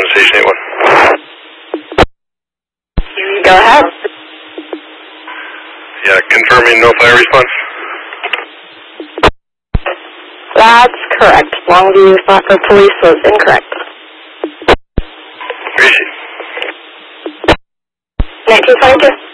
Station 81. Go ahead. Yeah, confirming no fire response. That's correct. Longview Saco Police was incorrect. Where is she? 1922.